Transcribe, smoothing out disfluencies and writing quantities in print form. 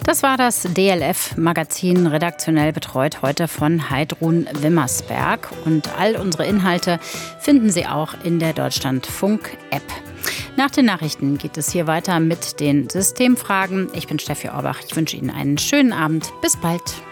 Das war das DLF-Magazin, redaktionell betreut heute von Heidrun Wimmersberg. Und all unsere Inhalte finden Sie auch in der Deutschlandfunk-App. Nach den Nachrichten geht es hier weiter mit den Systemfragen. Ich bin Steffi Orbach. Ich wünsche Ihnen einen schönen Abend. Bis bald.